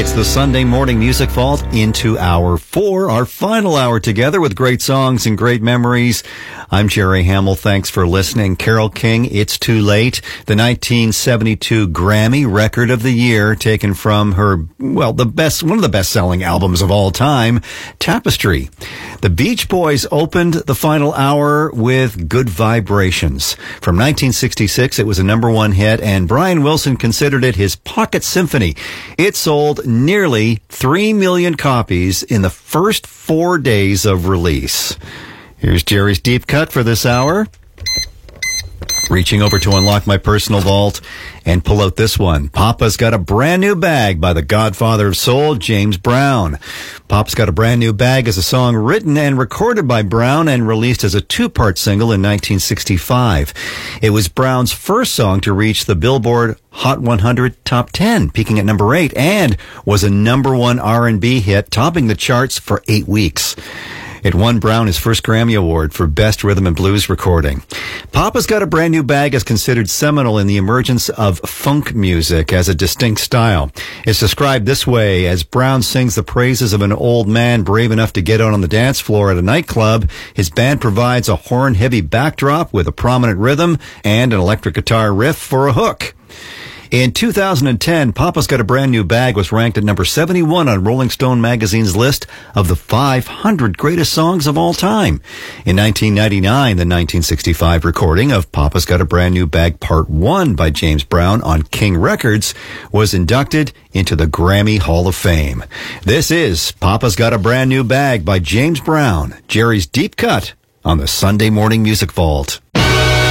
It's the Sunday Morning Music Vault into Hour 4, our final hour together with great songs and great memories. I'm Jerry Hamill. Thanks for listening. Carole King, It's Too Late, the 1972 Grammy Record of the Year, taken from her, one of the best-selling albums of all time, Tapestry. The Beach Boys opened the final hour with Good Vibrations. From 1966, it was a number one hit, and Brian Wilson considered it his pocket symphony. It sold nearly 3 million copies in the first 4 days of release. Here's Jerry's deep cut for this hour. Reaching over to unlock my personal vault and pull out this one. Papa's Got a Brand New Bag by the Godfather of Soul, James Brown. Papa's Got a Brand New Bag is a song written and recorded by Brown and released as a two-part single in 1965. It was Brown's first song to reach the Billboard Hot 100 Top 10, peaking at number 8, and was a number one R&B hit, topping the charts for 8 weeks. It won Brown his first Grammy Award for Best Rhythm and Blues Recording. Papa's Got a Brand New Bag is considered seminal in the emergence of funk music as a distinct style. It's described this way: as Brown sings the praises of an old man brave enough to get out on the dance floor at a nightclub, his band provides a horn-heavy backdrop with a prominent rhythm and an electric guitar riff for a hook. In 2010, Papa's Got a Brand New Bag was ranked at number 71 on Rolling Stone magazine's list of the 500 greatest songs of all time. In 1999, the 1965 recording of Papa's Got a Brand New Bag Part 1 by James Brown on King Records was inducted into the Grammy Hall of Fame. This is Papa's Got a Brand New Bag by James Brown, Jerry's Deep Cut on the Sunday Morning Music Vault.